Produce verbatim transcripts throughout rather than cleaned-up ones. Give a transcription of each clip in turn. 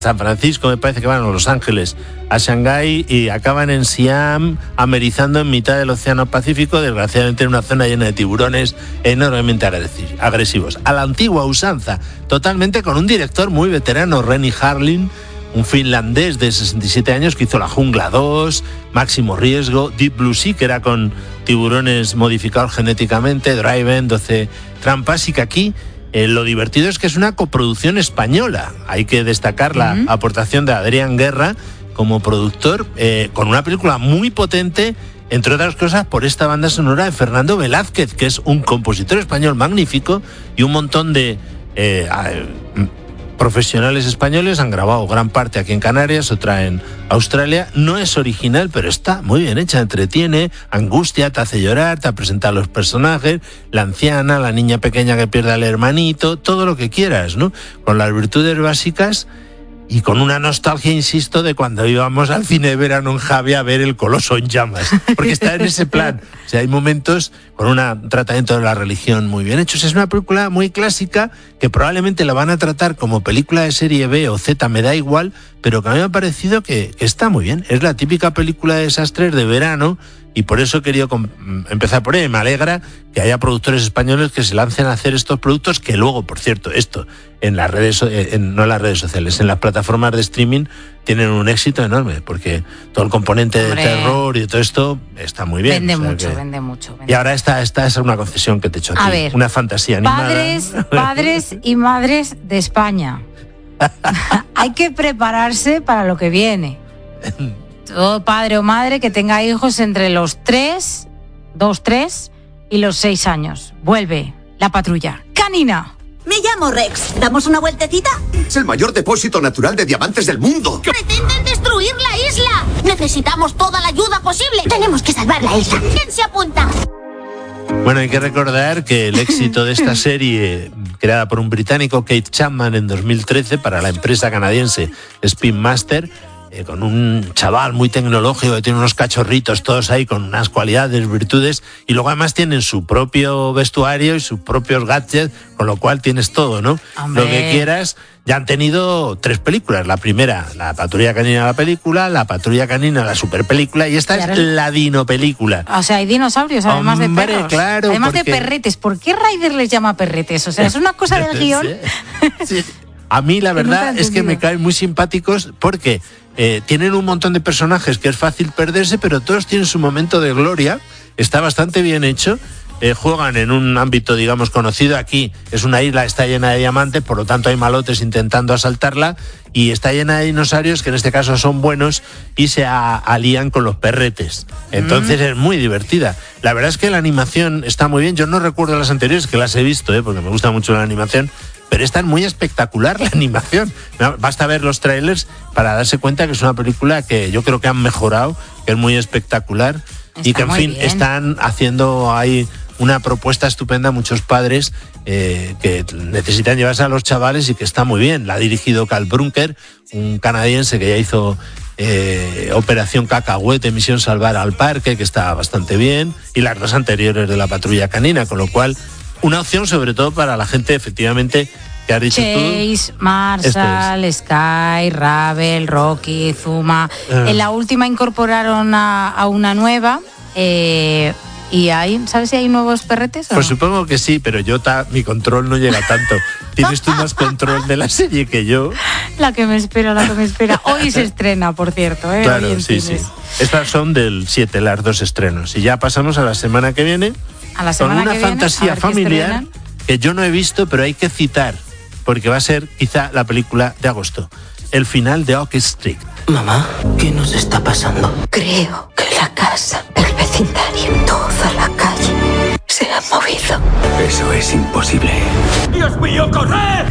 San Francisco, me parece que van a Los Ángeles, a Shanghái y acaban en Siam, amerizando en mitad del Océano Pacífico, desgraciadamente en una zona llena de tiburones enormemente agresivos. A la antigua usanza, totalmente, con un director muy veterano, Renny Harlin, un finlandés de sesenta y siete años que hizo La Jungla dos, Máximo Riesgo, Deep Blue Sea, que era con tiburones modificados genéticamente, Driven, doce trampas, y que aquí Eh, lo divertido es que es una coproducción española. Hay que destacar la uh-huh. aportación de Adrián Guerra como productor, eh, con una película muy potente, entre otras cosas por esta banda sonora de Fernando Velázquez, que es un compositor español magnífico, y un montón de eh, eh, profesionales españoles han grabado gran parte aquí en Canarias, otra en Australia. No es original, pero está muy bien hecha, entretiene, angustia, te hace llorar, te presenta a los personajes, la anciana, la niña pequeña que pierde al hermanito, todo lo que quieras, ¿no? Con las virtudes básicas y con una nostalgia, insisto, de cuando íbamos al cine de verano en Javi a ver El Coloso en Llamas, porque está en ese plan. O sea, hay momentos con un tratamiento de la religión muy bien hechos. Es una película muy clásica que probablemente la van a tratar como película de serie B o Z, me da igual, pero que a mí me ha parecido que, que está muy bien. Es la típica película de desastres de verano, y por eso he querido empezar por ahí. Me alegra que haya productores españoles que se lancen a hacer estos productos, que luego, por cierto, esto en las redes, en, no en las redes sociales, en las plataformas de streaming tienen un éxito enorme, porque todo el componente Hombre, de terror y todo esto está muy bien. Vende o sea mucho, que... vende mucho. Vende y ahora esta, esta es una concesión que te he hecho aquí. A ver, una fantasía animada. Padres, padres y madres de España. Hay que prepararse para lo que viene. Todo padre o madre que tenga hijos entre los tres, dos, tres y los seis años. Vuelve La Patrulla Canina. Me llamo Rex. ¿Damos una vueltecita? Es el mayor depósito natural de diamantes del mundo. ¡Pretenden destruir la isla! Necesitamos toda la ayuda posible. Tenemos que salvar la isla. ¿Quién se apunta? Bueno, hay que recordar que el éxito de esta serie, creada por un británico, Keith Chapman, en dos mil trece para la empresa canadiense Spin Master, Eh, con un chaval muy tecnológico que tiene unos cachorritos todos ahí con unas cualidades, virtudes, y luego además tienen su propio vestuario y sus propios gadgets, con lo cual tienes todo, ¿no? Hombre. Lo que quieras. Ya han tenido tres películas. La primera, La Patrulla Canina, la película, La Patrulla Canina, la super película, y esta es la dino película. O sea, hay dinosaurios, además Hombre, de perros. claro, además porque... de perretes. ¿Por qué Ryder les llama perretes? O sea, es una cosa del guión. Sí. Sí. A mí la verdad es que me caen muy simpáticos porque eh, tienen un montón de personajes que es fácil perderse, pero todos tienen su momento de gloria. Está bastante bien hecho. Eh, juegan en un ámbito, digamos, conocido. Aquí es una isla, está llena de diamantes, por lo tanto hay malotes intentando asaltarla, y está llena de dinosaurios que en este caso son buenos y se a, alían con los perretes. Entonces mm. es muy divertida. La verdad es que la animación está muy bien. Yo no recuerdo las anteriores, que las he visto, eh, porque me gusta mucho la animación, pero es tan muy espectacular la animación. Basta ver los trailers para darse cuenta que es una película que yo creo que han mejorado, que es muy espectacular. Está y que, en fin, bien. Están haciendo ahí una propuesta estupenda a muchos padres eh, que necesitan llevarse a los chavales, y que está muy bien. La ha dirigido Carl Brunker, un canadiense que ya hizo eh, Operación Cacahuete, Misión Salvar al Parque, que está bastante bien, y las dos anteriores de La Patrulla Canina, con lo cual una opción sobre todo para la gente, efectivamente, que has dicho Chase, tú. Marshall, es. Sky, Ravel, Rocky, Zuma. Ah. En la última incorporaron a, a una nueva. Eh, ¿Y hay, sabes si hay nuevos perretes o Pues no? supongo que sí, pero yo ta, mi control no llega tanto. Tienes tú más control de la serie que yo. La que me espera, la que me espera. Hoy se estrena, por cierto. ¿eh? Claro, Hoy en sí, cines. sí. Estas son del siete, las dos estrenos. Y ya pasamos a la semana que viene. A la semana con una que viene, fantasía familiar que yo no he visto, pero hay que citar, porque va a ser quizá la película de agosto. El final de Oak Street. Mamá, ¿qué nos está pasando? Creo que la casa, el vecindario, toda la calle se ha movido. Eso es imposible. ¡Dios mío, corred!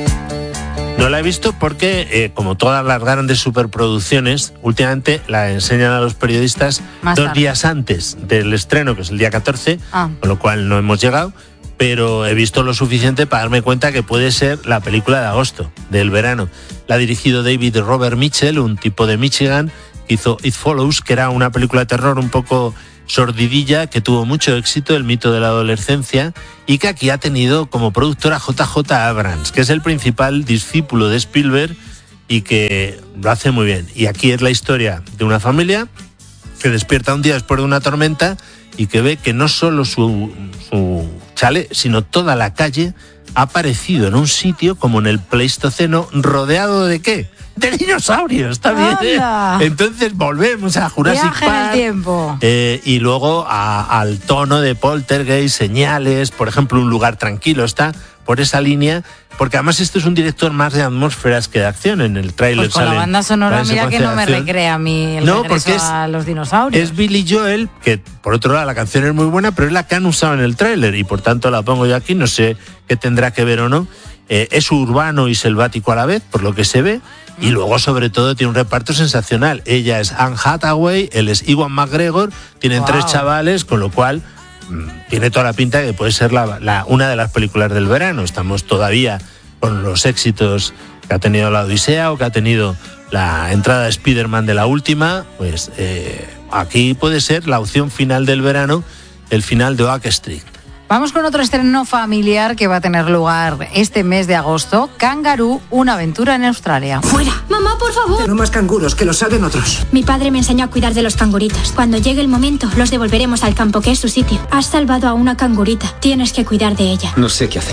No la he visto porque, eh, como todas las grandes superproducciones, últimamente la enseñan a los periodistas Más dos tarde. días antes del estreno, que es el día catorce, Ah. con lo cual no hemos llegado, pero he visto lo suficiente para darme cuenta que puede ser la película de agosto, del verano. La ha dirigido David Robert Mitchell, un tipo de Michigan, que hizo It Follows, que era una película de terror un poco sordidilla, que tuvo mucho éxito, El mito de la adolescencia, y que aquí ha tenido como productora J J Abrams, que es el principal discípulo de Spielberg y que lo hace muy bien. Y aquí es la historia de una familia que despierta un día después de una tormenta y que ve que no solo su, su chalet, sino toda la calle ha aparecido en un sitio como en el Pleistoceno, rodeado ¿de qué? De dinosaurios, está bien. Entonces volvemos a Jurassic Viaje Park. en el tiempo. Eh, y luego a, al tono de Poltergeist, señales, por ejemplo, un lugar tranquilo, está por esa línea, porque además este es un director más de atmósferas que de acción. En el tráiler pues con salen, la banda sonora, salen mira que no me secuencias de acción. recrea a mí el No, regreso porque es- a los dinosaurios. Es Billy Joel, que por otro lado la canción es muy buena, pero es la que han usado en el tráiler y por tanto la pongo yo aquí, no sé qué tendrá que ver o no. Eh, es urbano y selvático a la vez, por lo que se ve, y luego sobre todo tiene un reparto sensacional. Ella es Anne Hathaway, él es Ewan McGregor, tienen Wow. tres chavales, con lo cual mmm, tiene toda la pinta de que puede ser la, la- una de las películas del verano. Estamos todavía con los éxitos que ha tenido la Odisea o que ha tenido la entrada de Spider-Man de la última, pues eh, aquí puede ser la opción final del verano, el final de Oak Street. Vamos con otro estreno familiar que va a tener lugar este mes de agosto. Kangaroo, una aventura en Australia. ¡Fuera! Mamá, por favor. No más canguros, que los salven otros. Mi padre me enseñó a cuidar de los canguritos. Cuando llegue el momento, los devolveremos al campo, que es su sitio. Has salvado a una cangurita. Tienes que cuidar de ella. No sé qué hacer.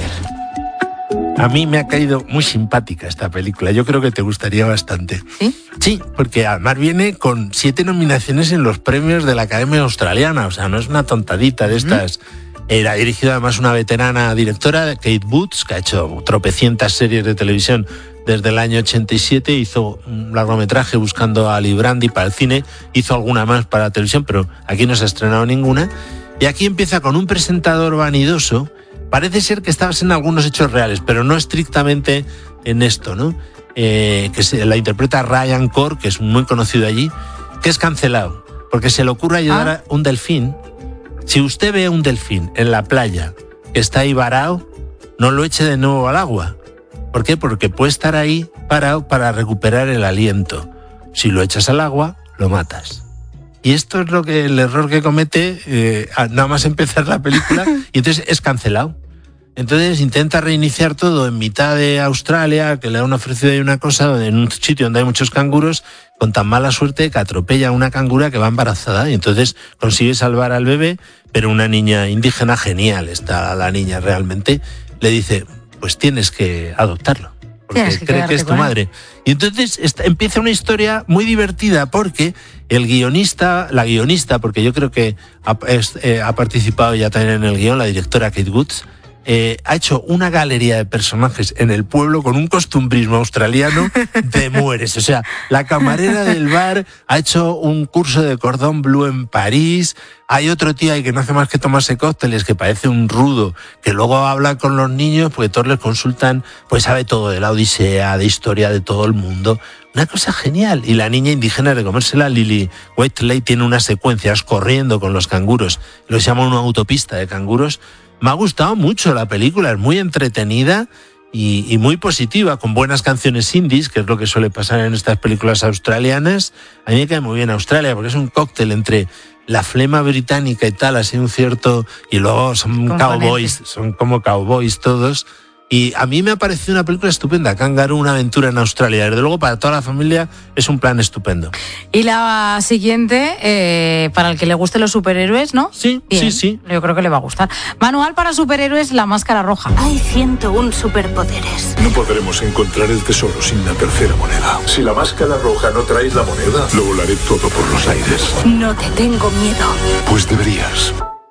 A mí me ha caído muy simpática esta película. Yo creo que te gustaría bastante. ¿Sí? Sí, porque además viene con siete nominaciones en los premios de la Academia Australiana. O sea, no es una tontadita de estas. Era dirigida además una veterana directora, Kate Boots, que ha hecho tropecientas series de televisión desde el año ochenta y siete. Hizo un largometraje buscando a Ali Brandy para el cine. Hizo alguna más para la televisión, pero aquí no se ha estrenado ninguna. Y aquí empieza con un presentador vanidoso. Parece ser que está basado en algunos hechos reales, pero no estrictamente en esto, ¿no? Eh, que se la interpreta Ryan Corr, que es muy conocido allí, que es cancelado, porque se le ocurre ayudar Ah. a un delfín. Si usted ve a un delfín en la playa que está ahí varado, no lo eche de nuevo al agua. ¿Por qué? Porque puede estar ahí parado para recuperar el aliento. Si lo echas al agua, lo matas. Y esto es lo que el error que comete eh, nada más empezar la película, y entonces es cancelado. Entonces intenta reiniciar todo en mitad de Australia, que le han ofrecido ahí una cosa, en un sitio donde hay muchos canguros, con tan mala suerte que atropella a una cangura que va embarazada, y entonces consigue salvar al bebé, pero una niña indígena, genial está la niña realmente, le dice, pues tienes que adoptarlo, porque Tienes que cree quedarte que es tu con él. madre. Y entonces esta, empieza una historia muy divertida, porque el guionista, la guionista, porque yo creo que ha, es, eh, ha participado ya también en el guión, la directora Kate Woods, eh, ha hecho una galería de personajes en el pueblo con un costumbrismo australiano de mueres. O sea, la camarera del bar ha hecho un curso de cordón bleu en París. Hay otro tío ahí que no hace más que tomarse cócteles, que parece un rudo, que luego habla con los niños, porque todos les consultan, pues sabe todo de la Odisea, de historia de todo el mundo. Una cosa genial. Y la niña indígena de comérsela, Lily Whiteley, tiene unas secuencias corriendo con los canguros. Los llaman una autopista de canguros. Me ha gustado mucho la película, es muy entretenida y, y muy positiva, con buenas canciones indies, que es lo que suele pasar en estas películas australianas. A mí me cae muy bien Australia, porque es un cóctel entre la flema británica y tal, así un cierto... Y luego son Componente. cowboys, son como cowboys todos. Y a mí me ha parecido una película estupenda, Kangaroo, una aventura en Australia. Desde luego, para toda la familia es un plan estupendo. Y la siguiente, eh, para el que le gusten los superhéroes, ¿no? Sí, Bien, sí, sí. Yo creo que le va a gustar. Manual para superhéroes, La Máscara Roja. Hay ciento uno superpoderes. No podremos encontrar el tesoro sin la tercera moneda. Si la máscara roja no traes la moneda, lo volaré todo por los aires. No te tengo miedo. Pues deberías.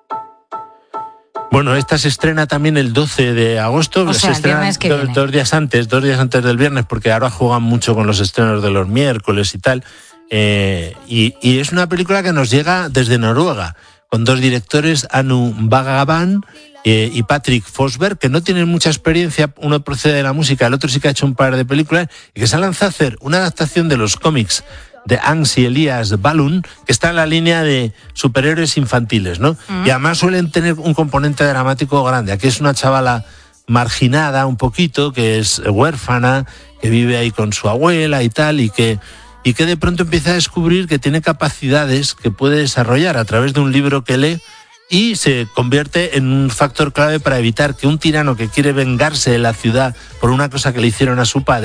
Bueno, esta se estrena también el doce de agosto. O sea, se el estrena viernes que do- viene. dos días antes, dos días antes del viernes, porque ahora juegan mucho con los estrenos de los miércoles y tal. Eh, y, y es una película que nos llega desde Noruega, con dos directores, Anu Bagaban eh, y Patrick Forsberg, que no tienen mucha experiencia. Uno procede de la música, el otro sí que ha hecho un par de películas, y que se ha lanzado a hacer una adaptación de los cómics de Ans y Elias Balloon, que está en la línea de superhéroes infantiles, ¿no? Mm. Y además suelen tener un componente dramático grande. Aquí es una chavala marginada un poquito, que es huérfana, que vive ahí con su abuela y tal, y que, y que de pronto empieza a descubrir que tiene capacidades que puede desarrollar a través de un libro que lee, y se convierte en un factor clave para evitar que un tirano que quiere vengarse de la ciudad por una cosa que le hicieron a su padre,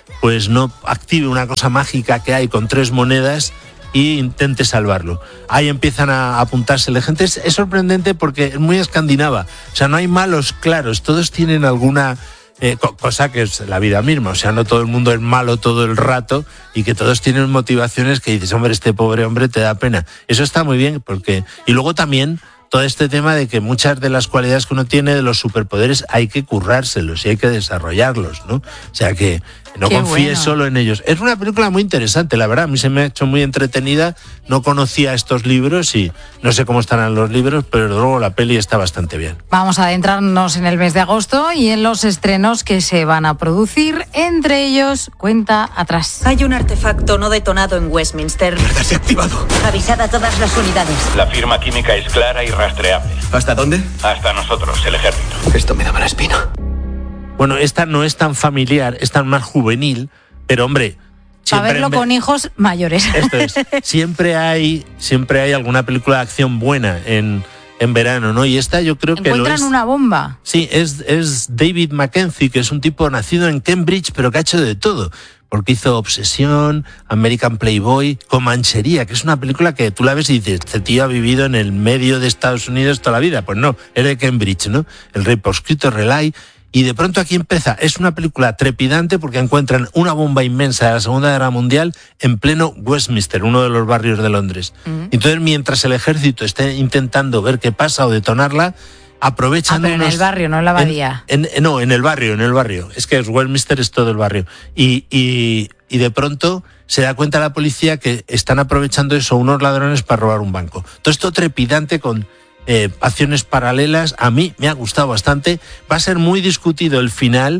pues no active una cosa mágica que hay con tres monedas y intente salvarlo. Ahí empiezan a apuntarse la gente. Es, es sorprendente porque es muy escandinava. O sea, no hay malos claros, todos tienen alguna eh, co- cosa que es la vida misma. O sea, no todo el mundo es malo todo el rato y que todos tienen motivaciones que dices, hombre, este pobre hombre te da pena. Eso está muy bien porque... Y luego también todo este tema de que muchas de las cualidades que uno tiene de los superpoderes hay que currárselos y hay que desarrollarlos, ¿no? O sea que no Qué confíes bueno. solo en ellos. Es una película muy interesante, la verdad. A mí se me ha hecho muy entretenida. No conocía estos libros y no sé cómo estarán los libros, pero luego la peli está bastante bien. Vamos a adentrarnos en el mes de agosto y en los estrenos que se van a producir. Entre ellos, cuenta atrás. Hay un artefacto no detonado en Westminster. Desactivado. Avisad a todas las unidades. La firma química es clara y rastreable. ¿Hasta dónde? Hasta nosotros, el ejército. Esto me daba la espina. Bueno, esta no es tan familiar, es tan más juvenil, pero hombre... Para verlo me- con hijos mayores. Esto es, siempre hay, siempre hay alguna película de acción buena en, en verano, ¿no? Y esta yo creo que lo Encuentran es. una bomba. Sí, es, es David Mackenzie, que es un tipo nacido en Cambridge, pero que ha hecho de todo. Porque hizo Obsesión, American Playboy, Comanchería, que es una película que tú la ves y dices, este tío ha vivido en el medio de Estados Unidos toda la vida. Pues no, es de Cambridge, ¿no? El Rey Proscrito, Relay. Y de pronto aquí empieza, es una película trepidante porque encuentran una bomba inmensa de la Segunda Guerra Mundial en pleno Westminster, uno de los barrios de Londres. Uh-huh. Entonces, mientras el ejército esté intentando ver qué pasa o detonarla, aprovechan ah, pero unos... en el barrio, no en la abadía. En, en, no, en el barrio, en el barrio. Es que Westminster es todo el barrio. Y, y, y de pronto se da cuenta la policía que están aprovechando eso unos ladrones para robar un banco. Todo esto trepidante con... Eh, acciones paralelas, a mí me ha gustado bastante. Va a ser muy discutido el final,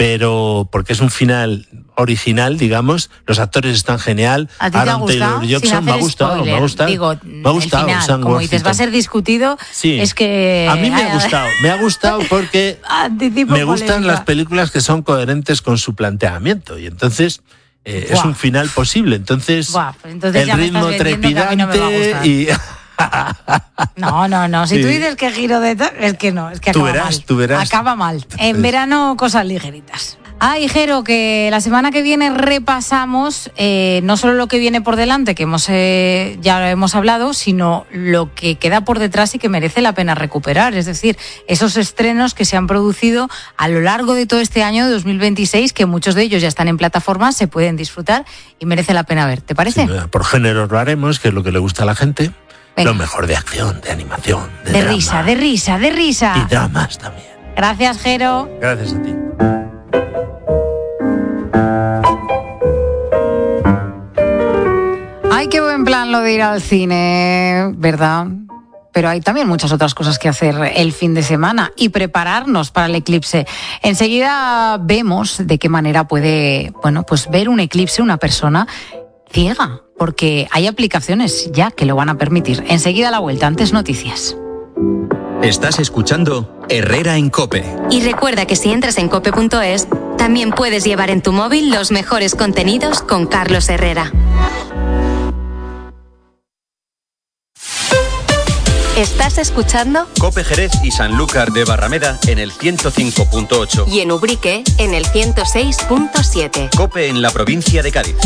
pero porque es un final original, digamos, los actores están genial. ¿A ti te ha gustado? Jackson, me ha gustado, spoiler, me ha gustado. Digo, me ha gustado. el final, Sam como dices, va a ser discutido, sí. Es que... A mí me ha gustado, me ha gustado porque Anticipo me gustan polémica. las películas que son coherentes con su planteamiento y entonces... Eh, es un final posible, entonces, Buah, pues entonces el ya ritmo me estás vendiendo que a mí no me va a trepidante gustar. y... No, no, no. Si Sí. tú dices que giro de... to- es que no, es que Tú acaba verás, mal. tú verás. Acaba mal. En verano, cosas ligeritas. Ay, Jero, que la semana que viene repasamos eh, no solo lo que viene por delante, que hemos eh, ya lo hemos hablado, sino lo que queda por detrás y que merece la pena recuperar. Es decir, esos estrenos que se han producido a lo largo de todo este año de dos mil veintiséis, que muchos de ellos ya están en plataformas, se pueden disfrutar y merece la pena ver. ¿Te parece? Sí, por géneros lo haremos, que es lo que le gusta a la gente. Venga. Lo mejor de acción, de animación, de, De drama. risa, de risa, de risa. Y dramas también. Gracias, Jero. Gracias a ti. Ay, qué buen plan lo de ir al cine, ¿verdad? Pero hay también muchas otras cosas que hacer el fin de semana y prepararnos para el eclipse. Enseguida vemos de qué manera puede, bueno, pues ver un eclipse una persona ciega, porque hay aplicaciones ya que lo van a permitir. Enseguida a la vuelta, antes noticias. Estás escuchando Herrera en COPE. Y recuerda que si entras en cope punto es, también puedes llevar en tu móvil los mejores contenidos con Carlos Herrera. ¿Estás escuchando? COPE Jerez y Sanlúcar de Barrameda en el ciento cinco punto ocho. Y en Ubrique en el ciento seis punto siete. COPE en la provincia de Cádiz.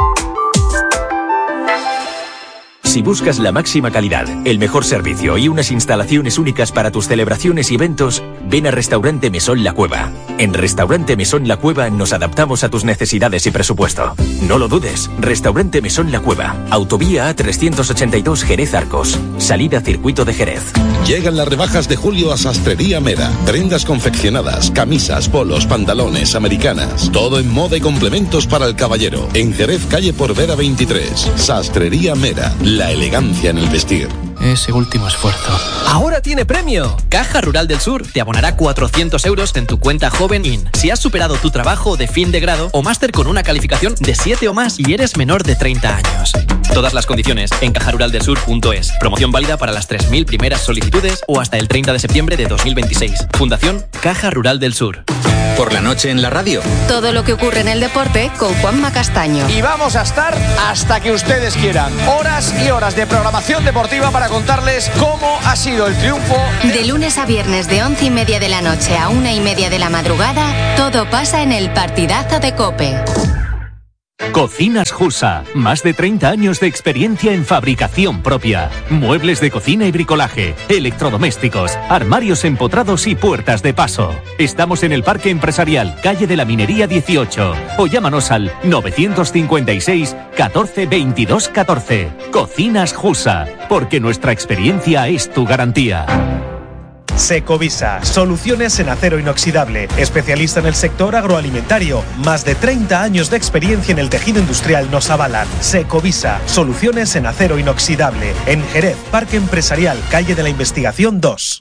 Si buscas la máxima calidad, el mejor servicio y unas instalaciones únicas para tus celebraciones y eventos, ven a Restaurante Mesón La Cueva. En Restaurante Mesón La Cueva nos adaptamos a tus necesidades y presupuesto. No lo dudes, Restaurante Mesón La Cueva, Autovía A trescientos ochenta y dos Jerez Arcos, salida Circuito de Jerez. Llegan las rebajas de julio a Sastrería Mera. Prendas confeccionadas, camisas, polos, pantalones, americanas. Todo en moda y complementos para el caballero. En Jerez, calle Porvera veintitrés. Sastrería Mera. La elegancia en el vestir. Ese último esfuerzo. Ahora tiene premio. Caja Rural del Sur te abonará cuatrocientos euros en tu cuenta Joven In si has superado tu trabajo de fin de grado o máster con una calificación de siete o más y eres menor de treinta años. Todas las condiciones en caja rural del sur punto es. Promoción válida para las tres mil primeras solicitudes o hasta el treinta de septiembre de dos mil veintiséis. Fundación Caja Rural del Sur. Por la noche en la radio. Todo lo que ocurre en el deporte con Juanma Castaño. Y vamos a estar hasta que ustedes quieran. Horas y horas de programación deportiva para contarles cómo ha sido el triunfo. De lunes a viernes de once y media de la noche a una y media de la madrugada, todo pasa en el partidazo de COPE. Cocinas Jusa, más de treinta años de experiencia en fabricación propia. Muebles de cocina y bricolaje, electrodomésticos, armarios empotrados y puertas de paso. Estamos en el Parque Empresarial, calle de la Minería dieciocho. O llámanos al novecientos cincuenta y seis, catorce, veintidós, catorce. Cocinas Jusa, porque nuestra experiencia es tu garantía. Secovisa, soluciones en acero inoxidable, especialista en el sector agroalimentario. Más de treinta años de experiencia en el tejido industrial nos avalan. Secovisa, soluciones en acero inoxidable. En Jerez, Parque Empresarial, calle de la Investigación dos.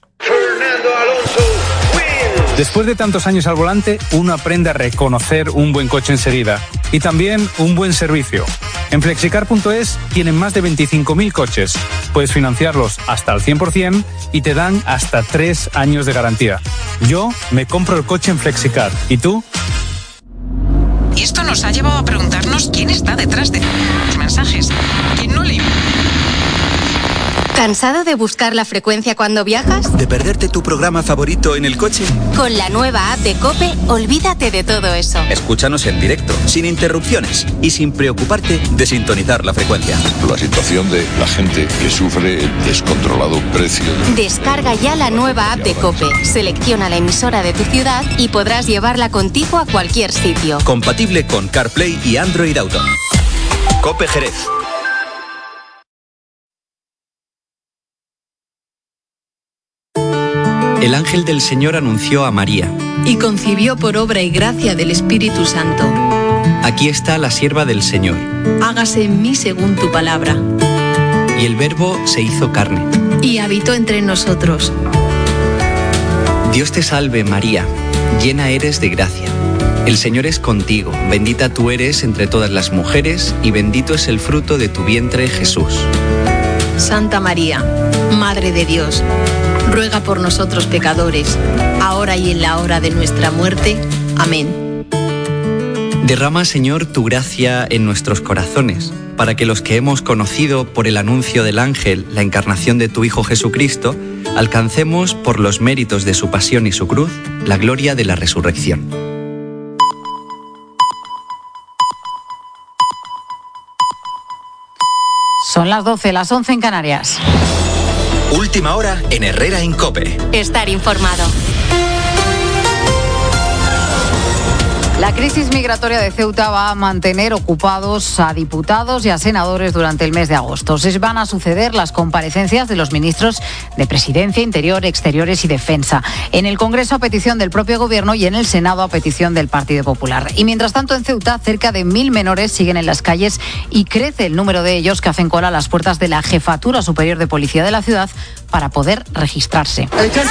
Después de tantos años al volante, uno aprende a reconocer un buen coche enseguida y también un buen servicio. En flexicar punto es tienen más de veinticinco mil coches. Puedes financiarlos hasta al cien por ciento y te dan hasta tres años de garantía. Yo me compro el coche en Flexicar. ¿Y tú? Y esto nos ha llevado a preguntarnos quién está detrás de los mensajes. ¿Quién no le... ¿Cansado de buscar la frecuencia cuando viajas? ¿De perderte tu programa favorito en el coche? Con la nueva app de COPE, olvídate de todo eso. Escúchanos en directo, sin interrupciones y sin preocuparte de sintonizar la frecuencia. La situación de la gente que sufre el descontrolado precio. Descarga ya la nueva app de COPE, selecciona la emisora de tu ciudad y podrás llevarla contigo a cualquier sitio. Compatible con CarPlay y Android Auto. COPE Jerez. El ángel del Señor anunció a María. Y concibió por obra y gracia del Espíritu Santo. Aquí está la sierva del Señor. Hágase en mí según tu palabra. Y el Verbo se hizo carne. Y habitó entre nosotros. Dios te salve, María, llena eres de gracia. El Señor es contigo, bendita tú eres entre todas las mujeres, y bendito es el fruto de tu vientre, Jesús. Santa María, Madre de Dios, ruega por nosotros pecadores, ahora y en la hora de nuestra muerte. Amén. Derrama, Señor, tu gracia en nuestros corazones, para que los que hemos conocido por el anuncio del ángel la encarnación de tu Hijo Jesucristo, alcancemos, por los méritos de su pasión y su cruz, la gloria de la resurrección. Son las doce, las once en Canarias. Última hora en Herrera en COPE. Estar informado. La crisis migratoria de Ceuta va a mantener ocupados a diputados y a senadores durante el mes de agosto. Se van a suceder las comparecencias de los ministros de Presidencia, Interior, Exteriores y Defensa. En el Congreso a petición del propio Gobierno y en el Senado a petición del Partido Popular. Y mientras tanto en Ceuta cerca de mil menores siguen en las calles y crece el número de ellos que hacen cola a las puertas de la Jefatura Superior de Policía de la ciudad para poder registrarse.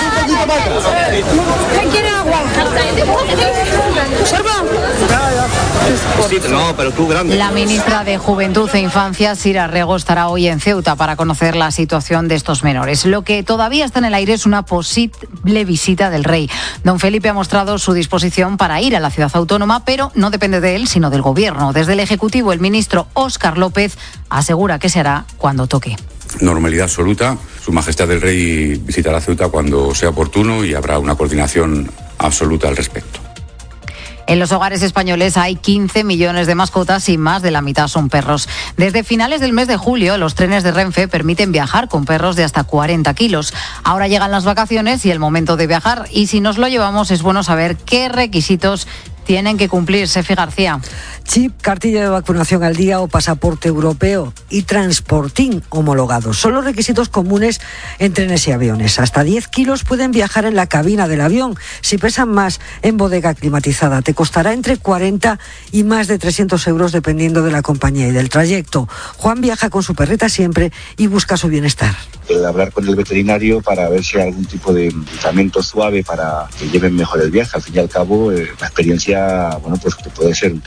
La ministra de Juventud e Infancia, Sira Rego, estará hoy en Ceuta para conocer la situación de estos menores. Lo que todavía está en el aire es una posible visita del rey. Don Felipe ha mostrado su disposición para ir a la ciudad autónoma, pero no depende de él, sino del Gobierno. Desde el Ejecutivo, el ministro Óscar López asegura que se hará cuando toque. Normalidad absoluta. Su Majestad el Rey visitará Ceuta cuando sea oportuno y habrá una coordinación absoluta al respecto. En los hogares españoles hay quince millones de mascotas y más de la mitad son perros. Desde finales del mes de julio, los trenes de Renfe permiten viajar con perros de hasta cuarenta kilos. Ahora llegan las vacaciones y el momento de viajar. Y si nos lo llevamos, es bueno saber qué requisitos tienen que cumplir. Sefi García. Chip, cartilla de vacunación al día o pasaporte europeo y transportín homologado. Son los requisitos comunes en trenes y aviones. Hasta diez kilos pueden viajar en la cabina del avión. Si pesan más, en bodega climatizada. Te costará entre cuarenta y más de trescientos euros dependiendo de la compañía y del trayecto. Juan viaja con su perrita siempre y busca su bienestar. El hablar con el veterinario para ver si hay algún tipo de medicamento suave para que lleven mejor el viaje. Al fin y al cabo, eh, la experiencia, bueno, pues que puede ser un poco sofocante.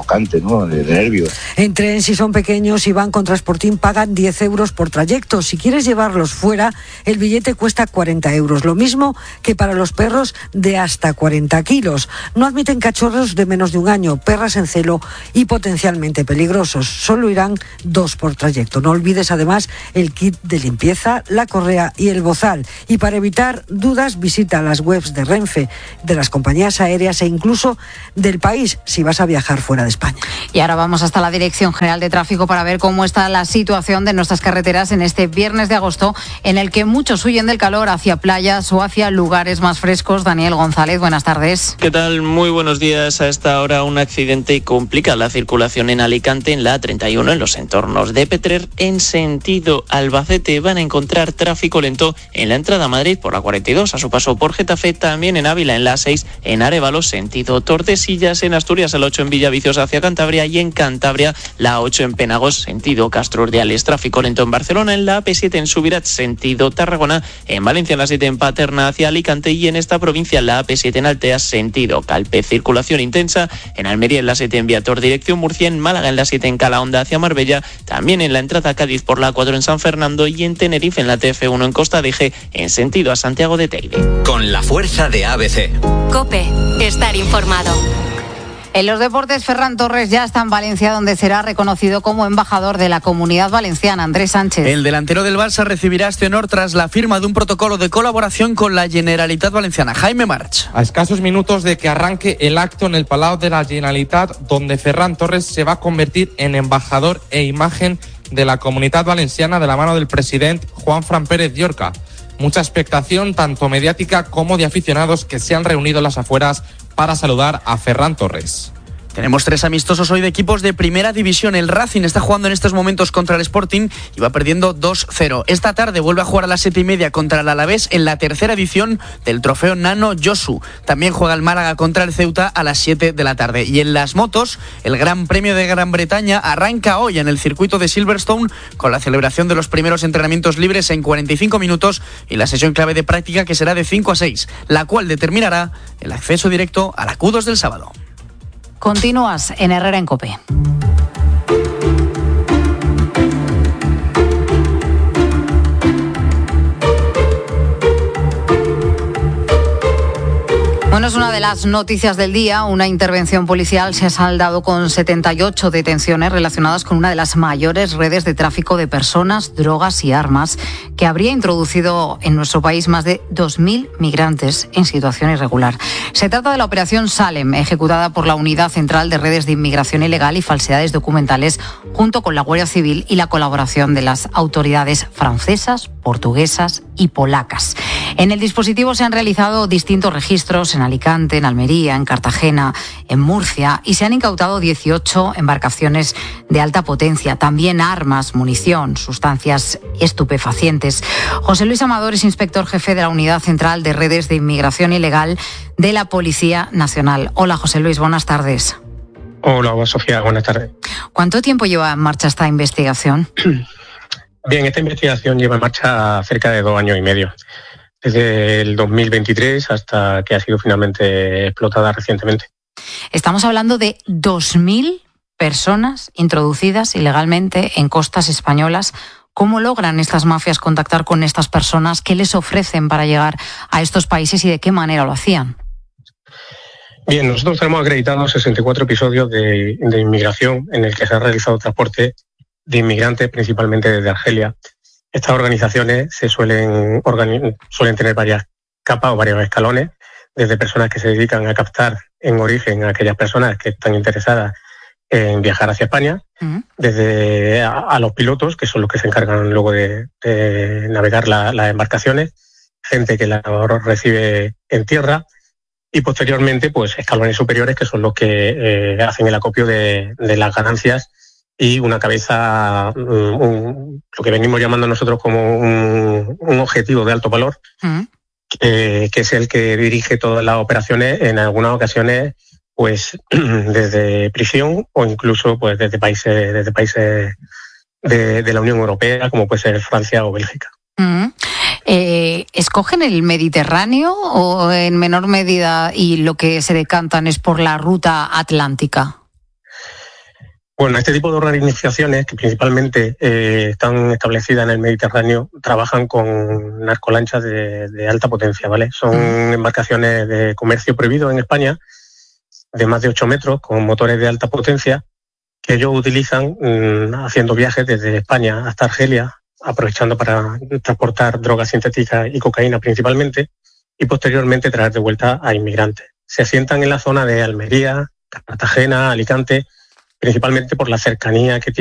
sofocante, ¿no? De, de nervios. En tren, si son pequeños y van con Transportín, pagan diez euros por trayecto. Si quieres llevarlos fuera, el billete cuesta cuarenta euros. Lo mismo que para los perros de hasta cuarenta kilos. No admiten cachorros de menos de un año, perras en celo y potencialmente peligrosos. Solo irán dos por trayecto. No olvides además el kit de limpieza, la correa y el bozal. Y para evitar dudas, visita las webs de Renfe, de las compañías aéreas e incluso del país si vas a viajar fuera de España. Y ahora vamos hasta la Dirección General de Tráfico para ver cómo está la situación de nuestras carreteras en este viernes de agosto, en el que muchos huyen del calor hacia playas o hacia lugares más frescos. Daniel González, buenas tardes. ¿Qué tal? Muy buenos días. A esta hora un accidente complica la circulación en Alicante, en la A treinta y uno, en los entornos de Petrer, en sentido Albacete. Van a encontrar tráfico lento en la entrada a Madrid por la cuarenta y dos, a su paso por Getafe, también en Ávila en la A seis, en Arévalo, sentido Tordesillas, en Asturias el ocho en Villaviciosa hacia Cantabria y en Cantabria la ocho en Penagos, sentido Castro Urdiales. Tráfico lento en Barcelona, en la A P siete en Subirats, sentido Tarragona, en Valencia en la siete en Paterna hacia Alicante y en esta provincia la A P siete en Alteas, sentido Calpe. Circulación intensa en Almería en la siete en Viator, dirección Murcia, en Málaga en la siete en Calahonda hacia Marbella, también en la entrada a Cádiz por la cuatro en San Fernando y en Tenerife en la T F uno en Costa de Eje, en sentido a Santiago de Teide. Con la fuerza de A B C. COPE, estar informado. En los deportes, Ferran Torres ya está en Valencia, donde será reconocido como embajador de la Comunidad Valenciana. Andrés Sánchez. El delantero del Barça recibirá este honor tras la firma de un protocolo de colaboración con la Generalitat Valenciana. Jaime March. A escasos minutos de que arranque el acto en el Palau de la Generalitat, donde Ferran Torres se va a convertir en embajador e imagen de la Comunidad Valenciana de la mano del presidente Juanfran Pérez Llorca. Mucha expectación, tanto mediática como de aficionados que se han reunido en las afueras para saludar a Ferran Torres. Tenemos tres amistosos hoy de equipos de primera división. El Racing está jugando en estos momentos contra el Sporting y va perdiendo dos cero. Esta tarde vuelve a jugar a las siete y media contra el Alavés en la tercera edición del trofeo Nano Josu. También juega el Málaga contra el Ceuta a las siete de la tarde. Y en las motos, el Gran Premio de Gran Bretaña arranca hoy en el circuito de Silverstone con la celebración de los primeros entrenamientos libres en cuarenta y cinco minutos y la sesión clave de práctica que será de cinco a seis, la cual determinará el acceso directo a la Q dos del sábado. Continúas en Herrera en COPE. Bueno, es una de las noticias del día. Una intervención policial se ha saldado con setenta y ocho detenciones relacionadas con una de las mayores redes de tráfico de personas, drogas y armas que habría introducido en nuestro país más de dos mil migrantes en situación irregular. Se trata de la Operación Salem, ejecutada por la Unidad Central de Redes de Inmigración Ilegal y Falsedades Documentales, junto con la Guardia Civil y la colaboración de las autoridades francesas, portuguesas y polacas. En el dispositivo se han realizado distintos registros en Alicante, en Almería, en Cartagena, en Murcia y se han incautado dieciocho embarcaciones de alta potencia, también armas, munición, sustancias estupefacientes. José Luis Amador es inspector jefe de la Unidad Central de Redes de Inmigración Ilegal de la Policía Nacional. Hola José Luis, buenas tardes. Hola Sofía, buenas tardes. ¿Cuánto tiempo lleva en marcha esta investigación? Bien, esta investigación lleva en marcha cerca de dos años y medio. Desde el dos mil veintitrés hasta que ha sido finalmente explotada recientemente. Estamos hablando de dos mil personas introducidas ilegalmente en costas españolas. ¿Cómo logran estas mafias contactar con estas personas? ¿Qué les ofrecen para llegar a estos países y de qué manera lo hacían? Bien, nosotros tenemos acreditados sesenta y cuatro episodios de, de inmigración en el que se ha realizado transporte de inmigrantes, principalmente desde Argelia. Estas organizaciones se suelen, organi- suelen tener varias capas o varios escalones, desde personas que se dedican a captar en origen a aquellas personas que están interesadas en viajar hacia España, uh-huh. desde a, a los pilotos, que son los que se encargan luego de, de navegar la, las embarcaciones, gente que la recibe en tierra, y posteriormente pues escalones superiores, que son los que eh, hacen el acopio de, de las ganancias y una cabeza, un, lo que venimos llamando nosotros como un, un objetivo de alto valor, uh-huh. eh, que es el que dirige todas las operaciones, en algunas ocasiones pues desde prisión o incluso pues desde países, desde países de, de la Unión Europea, como puede ser Francia o Bélgica. Uh-huh. Eh, ¿Escogen el Mediterráneo o en menor medida y lo que se decantan es por la ruta atlántica? Bueno, este tipo de organizaciones, que principalmente eh, están establecidas en el Mediterráneo, trabajan con narcolanchas de, de alta potencia, ¿vale? Son embarcaciones de comercio prohibido en España, de más de ocho metros, con motores de alta potencia, que ellos utilizan mmm, haciendo viajes desde España hasta Argelia, aprovechando para transportar drogas sintéticas y cocaína principalmente, y posteriormente traer de vuelta a inmigrantes. Se asientan en la zona de Almería, Cartagena, Alicante, principalmente por la cercanía que tiene